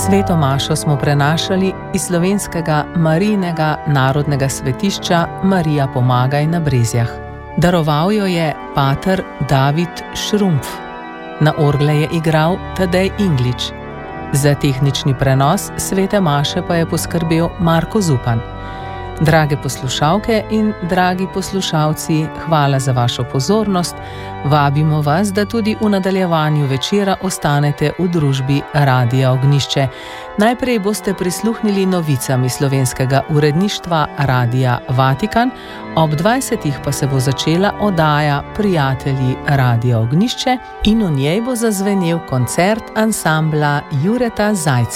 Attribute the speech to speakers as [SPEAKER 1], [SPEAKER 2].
[SPEAKER 1] Sveto mašo smo prenašali iz slovenskega Marijinega narodnega svetišča Marija Pomagaj na Brezjah. Daroval jo je pater David Šrumpf. Na orgle je igral Tadej Inglič. Za tehnični prenos svete maše pa je poskrbel Marko Zupan. Drage poslušalke in dragi poslušalci, hvala za vašo pozornost. Vabimo vas, da tudi v nadaljevanju večera ostanete v družbi Radia Ognjišče. Najprej boste prisluhnili novicam iz slovenskega uredništva Radia Vatikan, ob 20. pa se bo začela oddaja Prijatelji Radia Ognjišče in v njej bo zazvenel koncert ansambla Jureta Zajca.